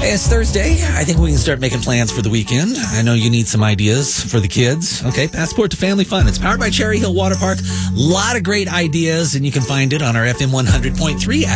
Hey, it's Thursday. I think we can start making plans for the weekend. I know you need some ideas for the kids. Okay, Passport to Family Fun. It's powered by Cherry Hill Water Park. A lot of great ideas, and you can find it on our FM 100.3 app.